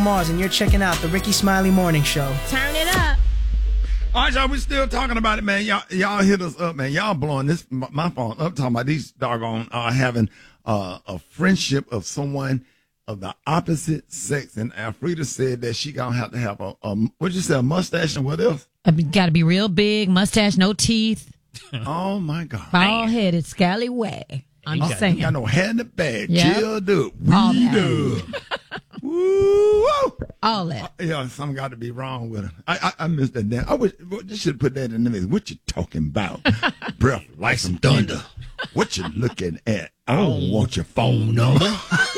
Mars, and you're checking out the Ricky Smiley Morning Show. Turn it up. All right, y'all, we still talking about it, man. Y'all hit us up, man. Y'all blowing my phone up talking about these doggone having a friendship of someone of the opposite sex. And Alfreda said that she gonna have to have what'd you say, a mustache and what else? Got to be real big, mustache, no teeth. Oh my God. Bald-headed, scallywag. I'm just saying. Got no hair in the bag. Yep. Chill, dude. All We that. do. Woo! All that. Yeah, something got to be wrong with her. I missed that damn. I wish you should put that in the mix. What you talking about? Breath like some thunder. What you looking at? I don't want your phone number.